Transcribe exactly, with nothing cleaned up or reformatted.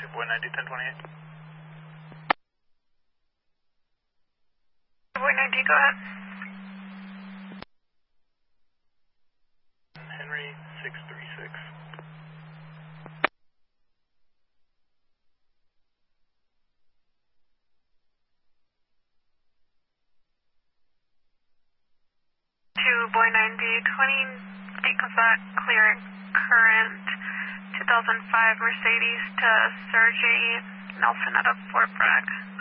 two boy ninety, ten twenty-eight. Boy ninety, go ahead. Henry, six three six. Two boy ninety, twenty-eight, comes back, clearing current, two thousand five Mercedes to Sergey Nelson out of Fort Bragg.